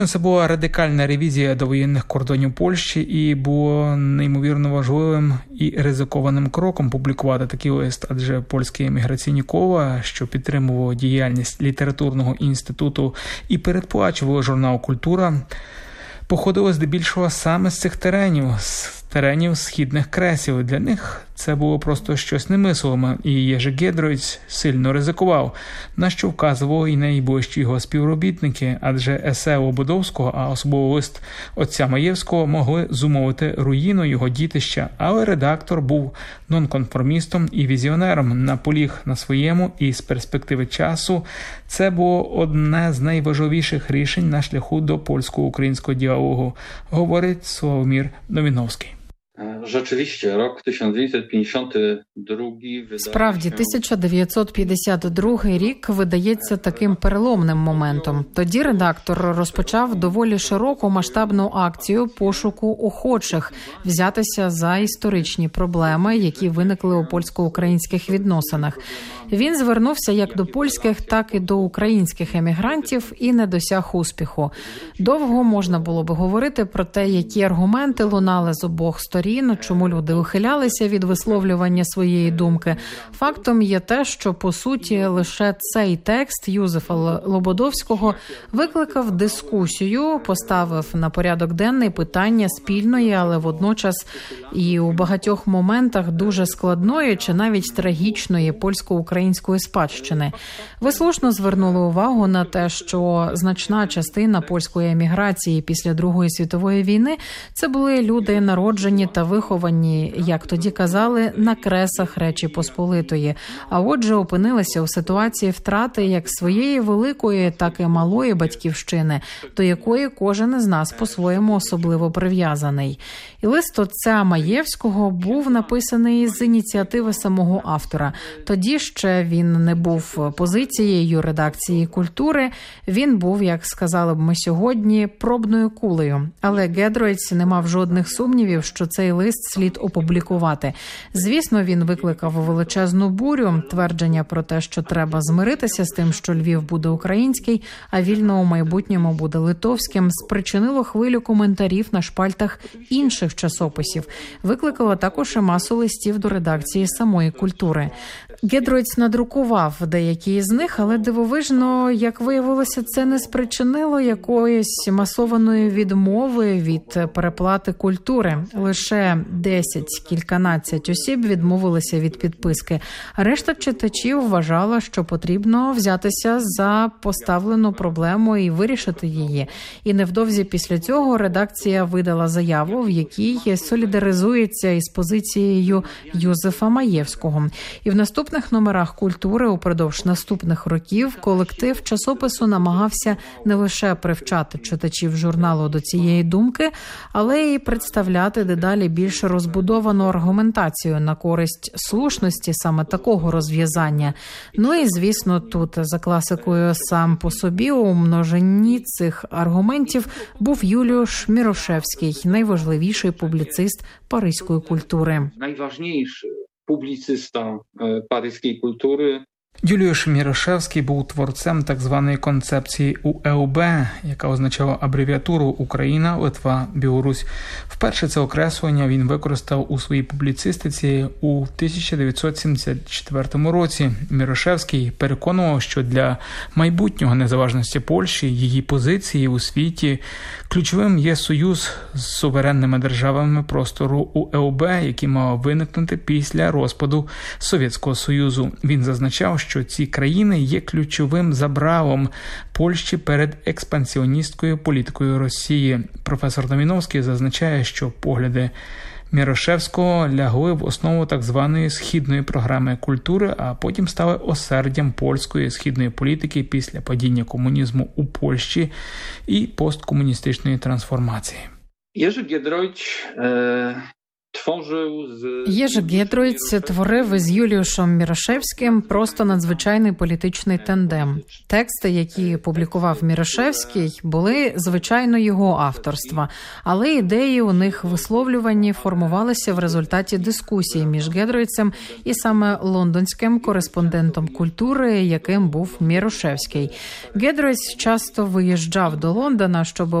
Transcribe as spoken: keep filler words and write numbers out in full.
Це була радикальна ревізія довоєнних кордонів Польщі і було неймовірно важливим і ризикованим кроком публікувати такий лист, адже польське еміграційне коло, що підтримувало діяльність літературного інституту і передплачувало журнал «Культура», походило здебільшого саме з цих теренів, з теренів східних кресів. Для них це було просто щось немислиме, і Єжи Гєдройц сильно ризикував, на що вказували і найближчі його співробітники, адже есе Лободовського, а особливо лист отця Маєвського, могли зумовити руїну його дітища, але редактор був нонконформістом і візіонером, наполіг на своєму, і з перспективи часу це було одне з найважливіших рішень на шляху до польсько-українського діалогу, говорить Славомір Новіновський. Rzeczywiście, rok tysiąc dziewięćset pięćdziesiąty drugi Справді, тисяча дев'ятсот п'ятдесят другий рік видається таким переломним моментом. Тоді редактор розпочав доволі широку масштабну акцію пошуку охочих взятися за історичні проблеми, які виникли у польсько-українських відносинах. Він звернувся як до польських, так і до українських емігрантів і не досяг успіху. Довго можна було би говорити про те, які аргументи лунали з обох сторін, чому люди ухилялися від висловлювання своєї думки. Фактом є те, що, по суті, лише цей текст Юзефа Лободовського викликав дискусію, поставив на порядок денний питання спільної, але водночас і у багатьох моментах дуже складної чи навіть трагічної польсько-української спадщини. Ви слушно звернули увагу на те, що значна частина польської еміграції після Другої світової війни – це були люди, народжені та виховані, як тоді казали, на кресах Речі Посполитої, а отже опинилися у ситуації втрати як своєї великої, так і малої батьківщини, до якої кожен із нас по-своєму особливо прив'язаний. І лист отця Маєвського був написаний з ініціативи самого автора. Тоді ще він не був позицією редакції «Культури», він був, як сказали б ми сьогодні, пробною кулею. Але Гєдройц не мав жодних сумнівів, що цей лист слід опублікувати. Звісно, він викликав величезну бурю, твердження про те, що треба змиритися з тим, що Львів буде український, а Вільно у майбутньому буде литовським, спричинило хвилю коментарів на шпальтах інших часописів. Викликало також і масу листів до редакції самої «Культури». Гєдройц надрукував деякі з них, але дивовижно, як виявилося, це не спричинило якоїсь масованої відмови від переплати «Культури». Лише десять-кільканадцять осіб відмовилися від підписки. Решта читачів вважала, що потрібно взятися за поставлену проблему і вирішити її. І невдовзі після цього редакція видала заяву, в якій солідаризується із позицією Юзефа Маєвського. І в наступних номерах «Культури» упродовж наступних років колектив часопису намагався не лише привчати читачів журналу до цієї думки, але й представляти дедалі більш розбудовану аргументацію на користь слушності саме такого розв'язання. Ну і, звісно, тут за класикою сам по собі у множині цих аргументів був Юліуш Мірошевський, найважливіший публіцист паризької культури. Найважливіший публіциста паризької культури. Юліуш Мірошевський був творцем так званої концепції У Е У Б, яка означала абревіатуру Україна, Литва, Білорусь. Вперше це окреслення він використав у своїй публіцистиці у тисяча дев'ятсот сімдесят четвертому році. Мірошевський переконував, що для майбутнього незалежності Польщі, її позиції у світі, ключовим є союз з суверенними державами простору У Е У Б, який мав виникнути після розпаду Совєтського Союзу. Він зазначав, що ці країни є ключовим забралом Польщі перед експансіоністською політикою Росії. Професор Новіновський зазначає, що погляди Мірошевського лягли в основу так званої східної програми «Культури», а потім стали осердям польської східної політики після падіння комунізму у Польщі і посткомуністичної трансформації. Єжи Гєдройц tworzył z... Єжи Гєдруйць творив із Юліушем Мірошевським просто надзвичайний політичний тандем. Тексти, які публікував Мірошевський, були, звичайно, його авторства, але ідеї у них висловлювані формувалися в результаті дискусії між Гєдруйцем і саме лондонським кореспондентом культури, яким був Мірошевський. Гєдруйць часто виїжджав до Лондона, щоб